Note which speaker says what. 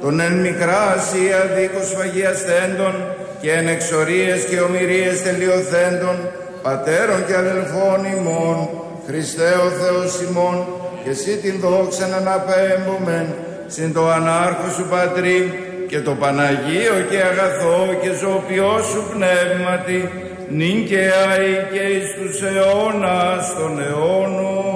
Speaker 1: των εν μικρά Ασία δίκως φαγιασθέντων και εν εξορίες και ομηρίες τελειωθέντων, πατέρων και αδελφών ημών, Χριστέ ο Θεός ημών, και εσύ την δόξα να αναπέμπομεν, συν το ανάρχο σου Πατρί, και το Παναγίο και αγαθό και ζωοποιό σου πνεύματι, νυν και αεί και εις τους αιώνας των αιώνων.